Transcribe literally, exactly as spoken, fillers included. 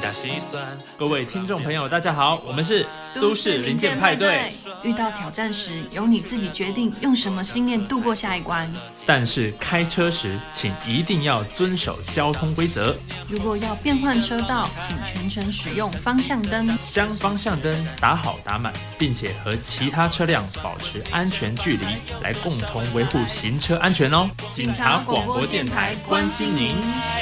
大细算。 各位听众朋友大家好，我们是都市零件派对。遇到挑战时，由你自己决定用什么信念度过下一关。 但是开车时，请一定要遵守交通规则。 如果要变换车道，请全程使用方向灯， 将方向灯打好打满，并且和其他车辆保持安全距离，来共同维护行车安全哦。警察广播电台关心您。